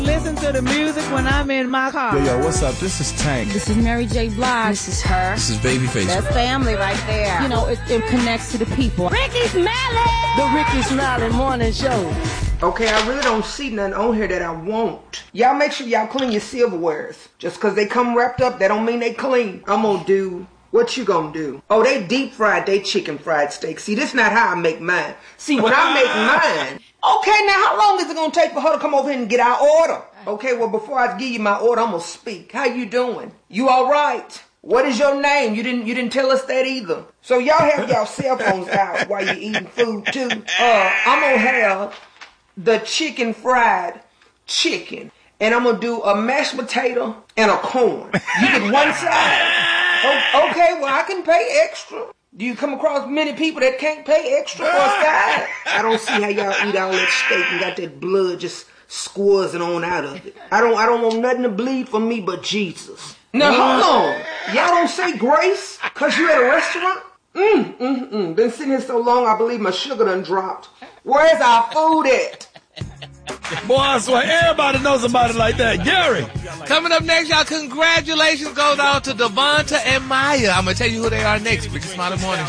Listen to the music when I'm in my car. Yo, what's up? This is Tank. This is Mary J. Blige. This is her. This is Babyface. That's family right there. You know, it connects to the people. Ricky Smiley! The Ricky Smiley Morning Show. Okay, I really don't see nothing on here that I won't. Y'all make sure y'all clean your silverwares. Just because they come wrapped up, that don't mean they clean. I'm gonna do... What you gonna do? Oh, they deep fried they chicken fried steak. See, this not how I make mine. See, when I make mine... Okay, now how long is it gonna take for her to come over here and get our order? Okay, well, before I give you my order, I'm gonna speak. How you doing? You all right? What is your name? You didn't tell us that either. So y'all have y'all cell phones out while you're eating food too. I'm gonna have the chicken fried chicken. And I'm gonna do a mashed potato and a corn. You get one side. Oh, okay, well, I can pay extra. Do you come across many people that can't pay extra for a side? I don't see how y'all eat all that steak and got that blood just squoozing on out of it. I don't want nothing to bleed for me but Jesus. Now, hold on. Y'all don't say grace because you at a restaurant? Been sitting here so long, I believe my sugar done dropped. Where's our food at? Boy, I swear, everybody knows somebody like that. Gary. Coming up next, y'all, congratulations goes out to Devonta and Maya. I'm going to tell you who they are next. Ricky Smiley Morning.